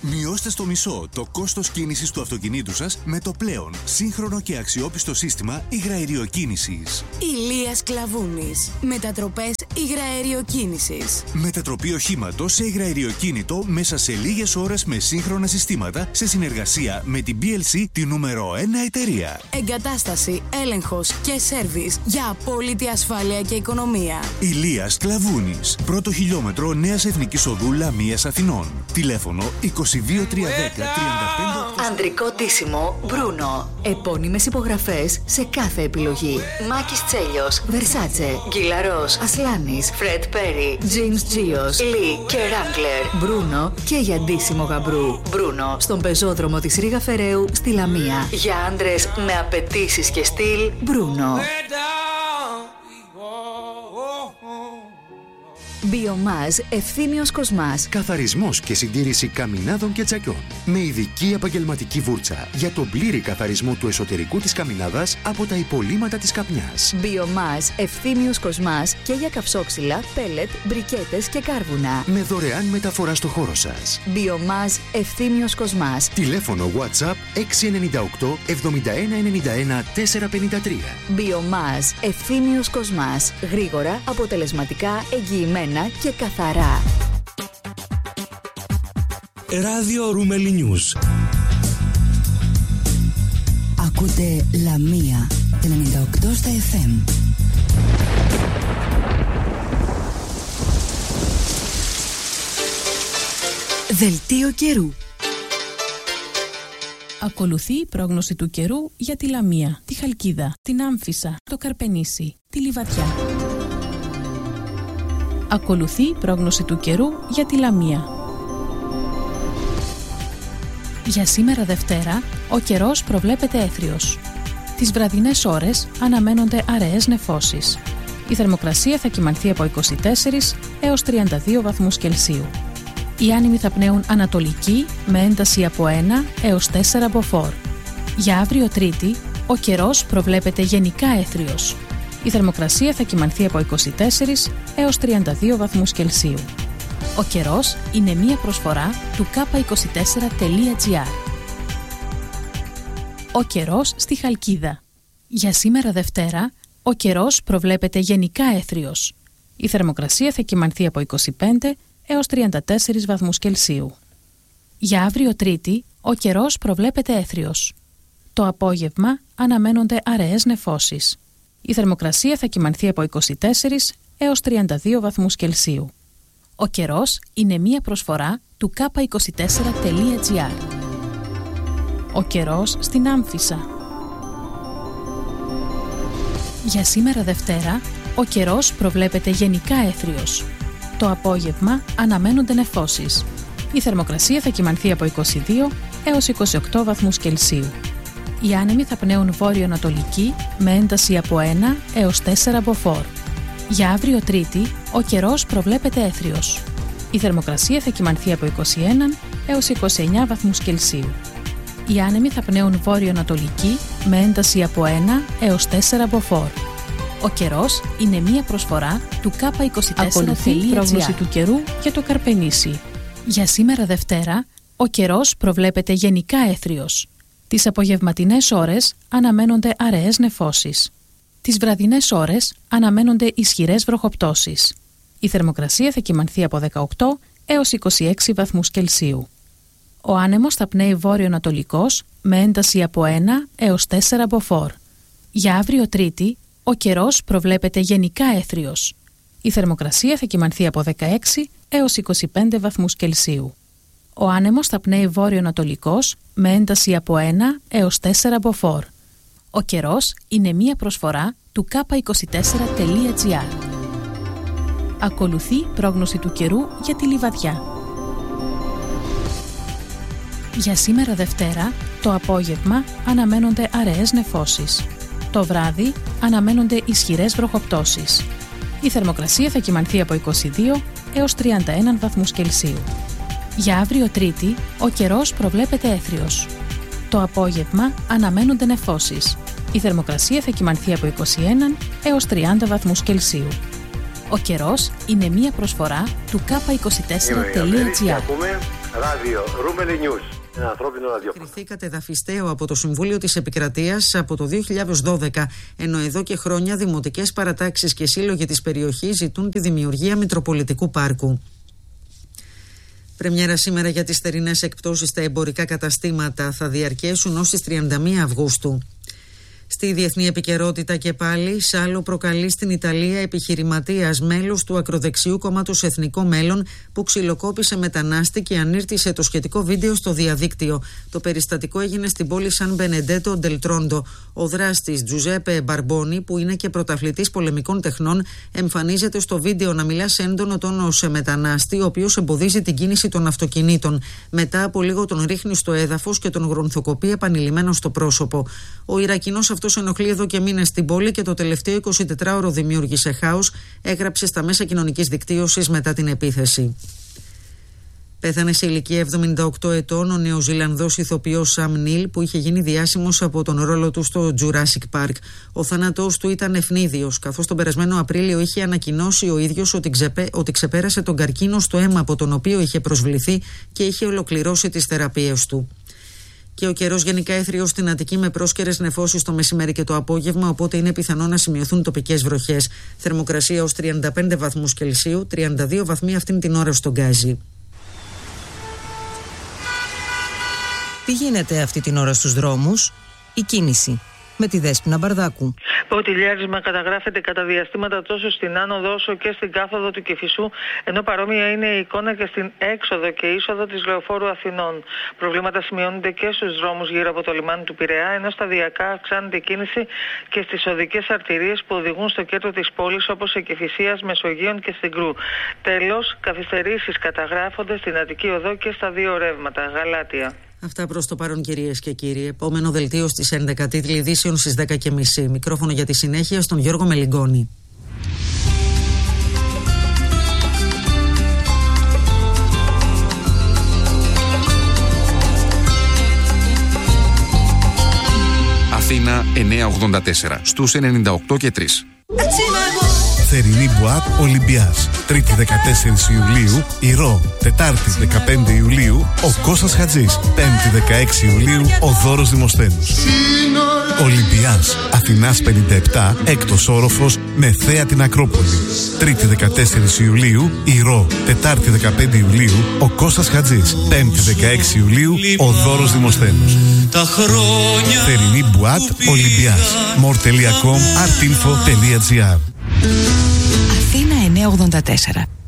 Μειώστε στο μισό το κόστος κίνησης του αυτοκινήτου σας με το πλέον σύγχρονο και αξιόπιστο σύστημα υγραεριοκίνησης. Ηλίας Κλαβούνης. Μετατροπές υγραεριοκίνησης. Μετατροπή οχήματος σε υγραεριοκίνητο μέσα σε λίγες ώρες με σύγχρονα συστήματα σε συνεργασία με την BLC, τη νούμερο 1 εταιρεία. Εγκατάσταση, έλεγχος και σέρβις για απόλυτη ασφάλεια και οικονομία. Ηλίας Κλαβούνης. Πρώτο χιλιόμετρο Νέας Εθνικής Οδού Λαμίας Αθηνών. Τηλέφωνο 22 310 35. Ανδρικό ντύσιμο Μπρούνο. Επώνυμες υπογραφές σε κάθε επιλογή. Μάκης Τσέλιος, Βερσάτσε, Γκυλαρός, Ασλάνης, Φρεντ Πέρι, Τζιμς Τζίος, Λι και Ράγκλερ. Μπρούνο και για ντύσιμο γαμπρού. Μπρούνο στον πεζόδρομο της Ρήγα Φεραίου στη Λαμία. Για άντρες με απαιτήσεις και στυλ, Μπρούνο. Biomaz Ευθύμιος Κοσμάς. Καθαρισμός και συντήρηση καμινάδων και τσακιών. Με ειδική επαγγελματική βούρτσα για τον πλήρη καθαρισμό του εσωτερικού της καμινάδας από τα υπολείμματα της καπνιάς. Biomaz Ευθύμιος Κοσμάς και για καυσόξυλα, πέλετ, μπρικέτες και κάρβουνα. Με δωρεάν μεταφορά στο χώρο σας. Biomaz Ευθύμιος Κοσμάς. Τηλέφωνο WhatsApp 698 7191 453. Biomaz Ευθύμιος Κοσμάς. Γρήγορα, αποτελεσματικά, εγγυημένα και καθαρά. Ράδιο Ρούμελι Νιούς. Ακούτε Λαμία 98 στα FM. Δελτίο καιρού. Ακολουθεί η πρόγνωση του καιρού για τη Λαμία, τη Χαλκίδα, την Άμφισσα, το Καρπενήσι, τη Λιβαδιά. Ακολουθεί η πρόγνωση του καιρού για τη Λαμία. Για σήμερα Δευτέρα, ο καιρός προβλέπεται έθριος. Τις βραδινές ώρες αναμένονται αραιές νεφώσεις. Η θερμοκρασία θα κυμανθεί από 24 έως 32 βαθμούς Κελσίου. Οι άνεμοι θα πνέουν ανατολική με ένταση από 1 έως 4 μποφόρ. Για αύριο Τρίτη, ο καιρός προβλέπεται γενικά έθριος. Η θερμοκρασία θα κυμανθεί από 24 έως 32 βαθμούς Κελσίου. Ο καιρός είναι μία προσφορά του k24.gr. Ο καιρός στη Χαλκίδα. Για σήμερα Δευτέρα, ο καιρός προβλέπεται γενικά έθριος. Η θερμοκρασία θα κυμανθεί από 25 έως 34 βαθμούς Κελσίου. Για αύριο Τρίτη, ο καιρός προβλέπεται έθριος. Το απόγευμα αναμένονται αραιές νεφώσεις. Η θερμοκρασία θα κυμανθεί από 24 έως 32 βαθμούς Κελσίου. Ο καιρός είναι μία προσφορά του k24.gr. Ο καιρός στην Άμφισσα. Για σήμερα Δευτέρα, ο καιρός προβλέπεται γενικά έθριος. Το απόγευμα αναμένονται νεφώσεις. Η θερμοκρασία θα κυμανθεί από 22 έως 28 βαθμούς Κελσίου. Οι άνεμοι θα πνέουν βόρειο-ανατολική με ένταση από 1 έως 4 μποφόρ. Για αύριο Τρίτη, ο καιρός προβλέπεται έθριος. Η θερμοκρασία θα κυμανθεί από 21 έως 29 βαθμούς Κελσίου. Οι άνεμοι θα πνέουν βόρειο-ανατολική με ένταση από 1 έως 4 μποφόρ. Ο καιρός είναι μία προσφορά του k24.gr. Ακολουθεί η πρόγνωση του καιρού για το Καρπενήσι. Για σήμερα Δευτέρα, ο καιρός προβλέπεται γενικά έθριος. Τις απογευματινές ώρες αναμένονται αραιές νεφώσεις. Τις βραδινές ώρες αναμένονται ισχυρές βροχοπτώσεις. Η θερμοκρασία θα κυμανθεί από 18 έως 26 βαθμούς Κελσίου. Ο άνεμος θα πνέει βόρειο-ανατολικός με ένταση από 1 έως 4 μποφόρ. Για αύριο Τρίτη, ο καιρός προβλέπεται γενικά έθριος. Η θερμοκρασία θα κυμανθεί από 16 έως 25 βαθμούς Κελσίου. Ο άνεμος θα πνέει βόρειο-ανατολικός με ένταση από 1 έως 4 μποφόρ. Ο καιρός είναι μία προσφορά του k24.gr. Ακολουθεί πρόγνωση του καιρού για τη Λιβαδιά. Για σήμερα Δευτέρα, το απόγευμα αναμένονται αραιές νεφώσεις. Το βράδυ αναμένονται ισχυρές βροχοπτώσεις. Η θερμοκρασία θα κυμανθεί από 22 έως 31 βαθμούς Κελσίου. Για αύριο Τρίτη, ο καιρός προβλέπεται έθριος. Το απόγευμα αναμένονται νεφώσεις. Η θερμοκρασία θα κυμανθεί από 21 έως 30 βαθμούς Κελσίου. Ο καιρός είναι μία προσφορά του k24.gr. Ράδιο Ρούμελι News. Ένα ανθρώπινο ραδιόφωνο. Κριθήκατε δαφιστέο από το Συμβούλιο της Επικρατείας από το 2012, ενώ εδώ και χρόνια δημοτικές παρατάξεις και σύλλογοι της περιοχής ζητούν τη δημιουργία Μητροπολιτικού Πάρκου. Πρεμιέρα σήμερα για τις θερινές εκπτώσεις στα εμπορικά καταστήματα, θα διαρκέσουν ως τις 31 Αυγούστου. Στη διεθνή επικαιρότητα και πάλι, Σάλο προκαλεί στην Ιταλία επιχειρηματίας μέλος του ακροδεξιού κόμματος Εθνικό Μέλλον που ξυλοκόπησε μετανάστη και ανήρτησε το σχετικό βίντεο στο διαδίκτυο. Το περιστατικό έγινε στην πόλη Σαν Μπενεντέτο Ντελ Τρόντο. Ο δράστης Τζουζέπε Μπαρμπόνι, που είναι και πρωταθλητής πολεμικών τεχνών, εμφανίζεται στο βίντεο να μιλά σε έντονο τόνο σε μετανάστη, ο οποίος εμποδίζει την κίνηση των αυτοκινήτων. Μετά από λίγο τον ρίχνει στο έδαφος και τον γρονθοκοπεί επανειλημμένο στο πρόσωπο. Ο Ιρακινός αυτός ενοχλεί εδώ και μήνες στην πόλη και το τελευταίο 24ωρο δημιούργησε χάος, έγραψε στα μέσα κοινωνικής δικτύωσης μετά την επίθεση. Πέθανε σε ηλικία 78 ετών ο Νεοζηλανδός ηθοποιός Σαμ Νίλ, που είχε γίνει διάσημος από τον ρόλο του στο Jurassic Park. Ο θάνατός του ήταν ευνίδιος, καθώς τον περασμένο Απρίλιο είχε ανακοινώσει ο ίδιος ότι ξεπέρασε τον καρκίνο στο αίμα από τον οποίο είχε προσβληθεί και είχε ολοκληρώσει τις θεραπείες του. Και ο καιρός γενικά έθριος στην Αττική με πρόσκαιρες νεφώσεις το μεσημέρι και το απόγευμα, οπότε είναι πιθανό να σημειωθούν τοπικές βροχές. Θερμοκρασία ως 35 βαθμούς Κελσίου, 32 βαθμοί αυτήν την ώρα στον Γκάζι. Τι γίνεται αυτή την ώρα στους δρόμους? Η κίνηση με τη Δέσποινα Μπαρδάκου. Το τηλιάρισμα καταγράφεται κατά διαστήματα τόσο στην άνοδο όσο και στην κάθοδο του Κηφισού, ενώ παρόμοια είναι η εικόνα και στην έξοδο και είσοδο της Λεωφόρου Αθηνών. Προβλήματα σημειώνονται και στους δρόμους γύρω από το λιμάνι του Πειραιά, ενώ σταδιακά αυξάνεται η κίνηση και στις οδικές αρτηρίες που οδηγούν στο κέντρο της πόλης, όπως σε Κηφισίας, Μεσογείων και στην Κρού. Τέλος, καθυστερήσεις καταγράφονται στην Αττική Οδό και στα δύο ρεύματα, Γαλάτια. Αυτά προς το παρόν, κυρίες και κύριοι. Επόμενο δελτίο στις 11, τίτλοι ειδήσεων στις 10:30. Μικρόφωνο για τη συνέχεια στον Γιώργο Μελιγκόνη. Αθήνα 984 στους 98 και 3. Θερινή Μπουάτ Ολυμπιάς. Τρίτη 14 Ιουλίου Ηρώ. Τετάρτη 15 Ιουλίου ο Κώστας Χατζής. Πέμπτη 16 Ιουλίου ο Δώρος Δημοσθένους. Ολυμπιάς Αθηνάς 57, έκτος όροφος με θέα την Ακρόπολη. Τρίτη 14 Ιουλίου Ηρώ. Τετάρτη 15 Ιουλίου ο Κώστας Χατζής. Πέμπτη 16 Ιουλίου ο Δώρος Δημοσθένους. Θερινή Μπουάτ Ολυμπιάς. more.com artinfo.gr. Αθήνα 984.